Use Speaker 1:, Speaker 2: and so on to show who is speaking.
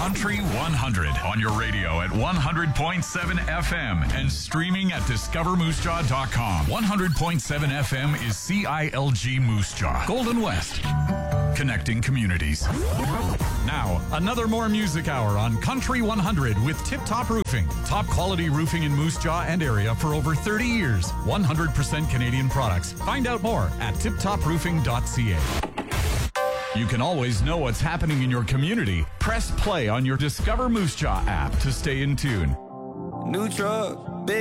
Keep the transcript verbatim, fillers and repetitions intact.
Speaker 1: Country one hundred on your radio at one hundred point seven F M and streaming at discover moose jaw dot com. one hundred point seven F M is C I L G Moose Jaw, Golden West, connecting communities. Now, another more music hour on Country one hundred with Tip Top Roofing. Top quality roofing in Moose Jaw and area for over thirty years. one hundred percent Canadian products. Find out more at tip top roofing dot c a. You can always know what's happening in your community. Press play on your Discover Moose Jaw app to stay in tune.
Speaker 2: New truck, big